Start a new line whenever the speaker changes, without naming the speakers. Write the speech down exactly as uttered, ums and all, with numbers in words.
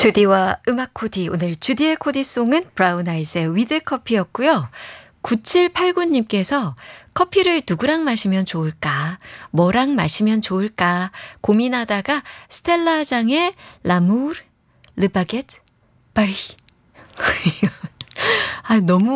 주디와 음악 코디. 오늘 주디의 코디송은 브라운 아이즈의 위드 커피였고요. 구칠팔구 님께서 커피를 누구랑 마시면 좋을까? 뭐랑 마시면 좋을까? 고민하다가 스텔라 장의 라무르, 르바게트, 파리. 아, 너무